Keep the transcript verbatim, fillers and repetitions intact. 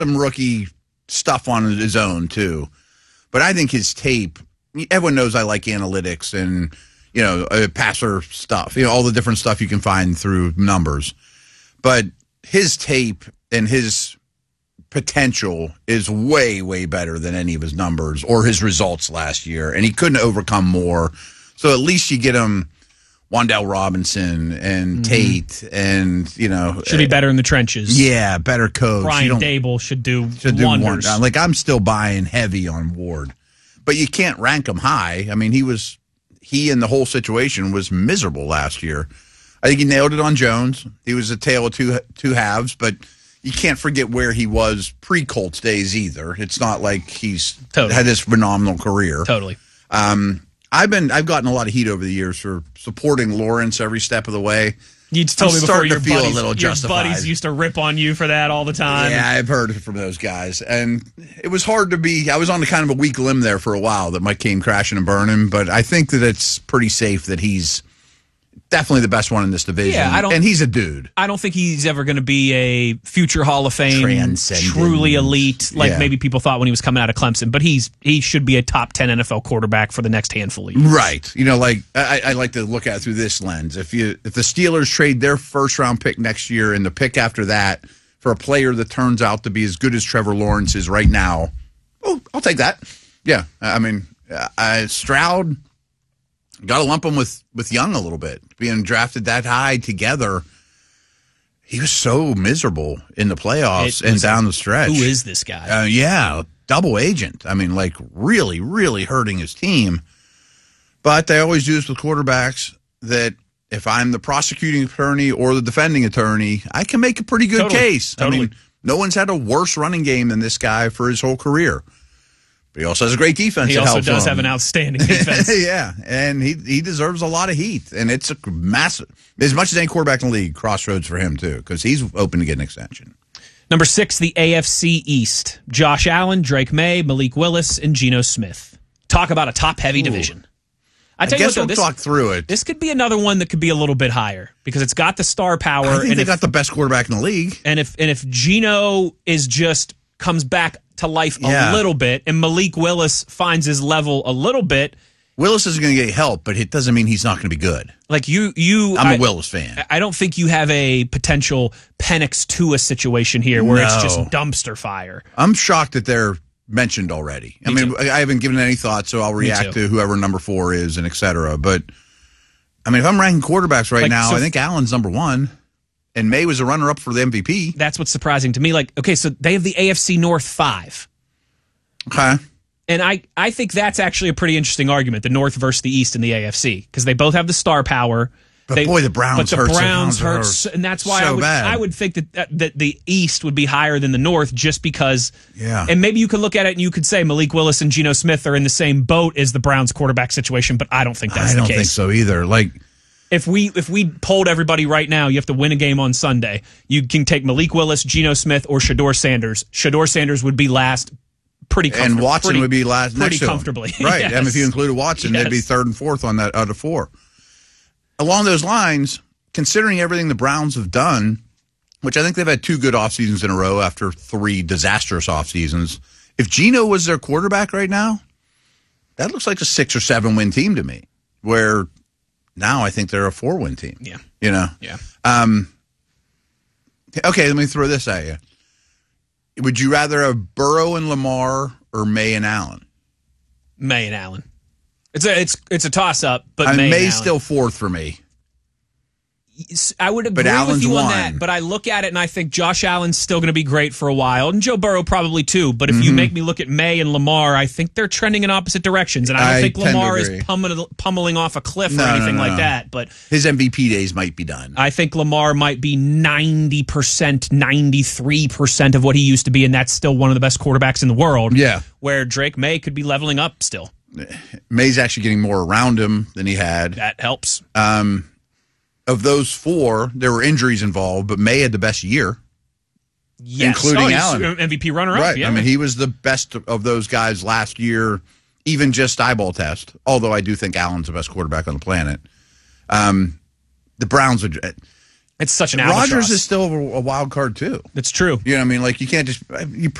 some rookie stuff on his own, too. But I think his tape, everyone knows I like analytics and, you know, uh, passer stuff, you know, all the different stuff you can find through numbers. But his tape and his potential is way, way better than any of his numbers or his results last year. And he couldn't overcome more. So at least you get him Wan'Dale Robinson and mm-hmm. Tate and, you know. Should be better in the trenches. Yeah, better coach. Brian Dable should do should wonders. Do one, like, I'm still buying heavy on Ward. But you can't rank him high. I mean, he was, he and the whole situation was miserable last year. I think he nailed it on Jones. He was a tale of two two halves, but you can't forget where he was pre-Colts days either. It's not like he's totally. had this phenomenal career. Totally. Um, I've been I've gotten a lot of heat over the years for supporting Lawrence every step of the way. You told I'm me before your to feel buddies, a little your justified. buddies used to rip on you for that all the time. Yeah, I've heard from those guys, and it was hard to be. I was on a kind of a weak limb there for a while that might came crashing and burning, but I think that it's pretty safe that he's definitely the best one in this division. Yeah, I don't, and he's a dude. I don't think he's ever going to be a future Hall of Fame, truly elite, like yeah. maybe people thought when he was coming out of Clemson. But he's he should be a top ten N F L quarterback for the next handful of years. Right. You know, like I, I like to look at it through this lens. If you if the Steelers trade their first round pick next year and the pick after that for a player that turns out to be as good as Trevor Lawrence is right now, oh, I'll take that. Yeah. I mean, uh, Stroud. Got to lump him with, with Young a little bit. Being drafted that high together, he was so miserable in the playoffs and down the stretch. Who is this guy? Uh, yeah, double agent. I mean, like really, really hurting his team. But they always do this with quarterbacks that if I'm the prosecuting attorney or the defending attorney, I can make a pretty good totally. case. Totally. I mean, no one's had a worse running game than this guy for his whole career. But he also has a great defense. He also does him. have an outstanding defense. Yeah, and he he deserves a lot of heat. And it's a massive, as much as any quarterback in the league, crossroads for him, too, because he's open to get an extension. Number six, the A F C East. Josh Allen, Drake May, Malik Willis, and Geno Smith. Talk about a top-heavy Ooh. division. I, tell I guess you what, though, we'll this, talk through it. This could be another one that could be a little bit higher because it's got the star power. I think and they if, got the best quarterback in the league. And if and if Geno is just comes back to life yeah. a little bit, and Malik Willis finds his level a little bit. Willis is going to get help, but it doesn't mean he's not going to be good. Like you, you. I'm I, a Willis fan. I don't think you have a potential Penix Tua situation here where no. it's just dumpster fire. I'm shocked that they're mentioned already. Me I mean, too. I haven't given any thought, so I'll react to whoever number four is and et cetera. But I mean, if I'm ranking quarterbacks right like, now, so I think Allen's number one. And May was a runner-up for the M V P. That's what's surprising to me. Like, okay, so they have the A F C North five. Okay. And I, I think that's actually a pretty interesting argument, the North versus the East in the A F C, because they both have the star power. But they, boy, the Browns but the hurt. Browns hurt, hurts, and that's why so I would bad. I would think that, that that the East would be higher than the North, just because. Yeah. And maybe you could look at it and you could say Malik Willis and Geno Smith are in the same boat as the Browns quarterback situation, but I don't think that's I the don't case. think so either. Like. If we if we polled everybody right now, you have to win a game on Sunday. You can take Malik Willis, Geno Smith, or Shador Sanders. Shador Sanders would be last, pretty comfortably. And Watson pretty, would be last pretty next to him. comfortably. Right. Yes. And if you included Watson, yes. they'd be third and fourth on that out of four. Along those lines, considering everything the Browns have done, which I think they've had two good off seasons in a row after three disastrous off seasons, if Geno was their quarterback right now, that looks like a six or seven win team to me. Where now I think they're a four-win team. Yeah. You know? Yeah. Um, okay, let me throw this at you. Would you rather have Burrow and Lamar or May and Allen? May and Allen. It's a it's it's a toss-up, but I mean, May and May's Allen. still fourth for me. I would agree Allen's with you on one. that, but I look at it and I think Josh Allen's still going to be great for a while, and Joe Burrow probably too. But if Mm-hmm. you make me look at May and Lamar, I think they're trending in opposite directions, and I don't I think tend to Lamar is agree. pummel, pummeling off a cliff No, or no, anything no, like no. that. But His M V P days might be done. I think Lamar might be ninety percent, ninety-three percent of what he used to be, and that's still one of the best quarterbacks in the world. Yeah. Where Drake May could be leveling up still. May's actually getting more around him than he had. That helps. Um, of those four, there were injuries involved, but May had the best year. Yes. Including oh, he's Allen. M V P runner-up. Right. Yeah. I mean, he was the best of those guys last year, even just eyeball test, although I do think Allen's the best quarterback on the planet. Um, the Browns would, It's such an albatross. Rodgers is still a wild card too. It's true. You know what I mean? Like you can't just you.